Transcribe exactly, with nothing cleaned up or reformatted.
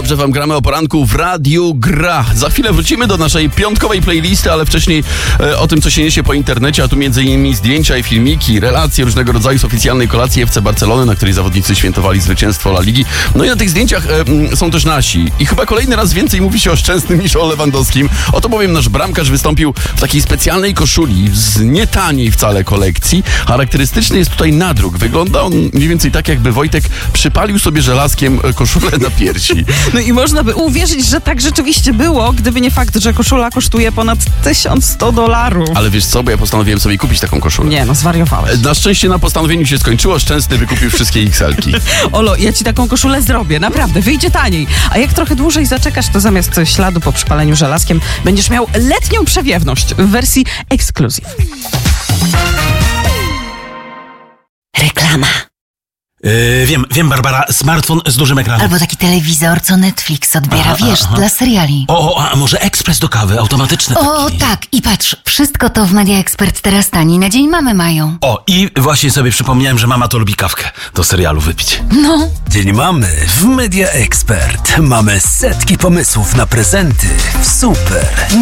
Dobrze wam gramy o poranku w Radiu Gra. Za chwilę wrócimy do naszej piątkowej playlisty, ale wcześniej e, o tym, co się niesie po internecie, a tu między innymi zdjęcia i filmiki, relacje różnego rodzaju z oficjalnej kolacji F C Barcelony, na której zawodnicy świętowali zwycięstwo La Ligi. No i na tych zdjęciach e, m, są też nasi. I chyba kolejny raz więcej mówi się o Szczęsnym niż o Lewandowskim. Oto bowiem nasz bramkarz wystąpił w takiej specjalnej koszuli z nie taniej wcale kolekcji. Charakterystyczny jest tutaj nadruk. Wygląda on mniej więcej tak, jakby Wojtek przypalił sobie żelazkiem koszulę na piersi. No i można by uwierzyć, że tak rzeczywiście było, gdyby nie fakt, że koszula kosztuje ponad tysiąc sto dolarów. Ale wiesz co, bo ja postanowiłem sobie kupić taką koszulę. Nie, no zwariowałeś. Na szczęście na postanowieniu się skończyło. Szczęsny wykupił wszystkie X L-ki. Olo, ja ci taką koszulę zrobię, naprawdę, wyjdzie taniej. A jak trochę dłużej zaczekasz, to zamiast śladu po przypaleniu żelazkiem będziesz miał letnią przewiewność w wersji ekskluzyw. Reklama. Yy, wiem, wiem, Barbara, smartfon z dużym ekranem. Albo taki telewizor, co Netflix odbiera, aha, wiesz, aha. dla seriali. O, a może ekspres do kawy, automatyczny taki. O, tak, i patrz, wszystko to w Media Expert teraz taniej na Dzień Mamy mają. O, i właśnie sobie przypomniałem, że mama to lubi kawkę do serialu wypić. No. Dzień Mamy w Media Expert. Mamy setki pomysłów na prezenty w super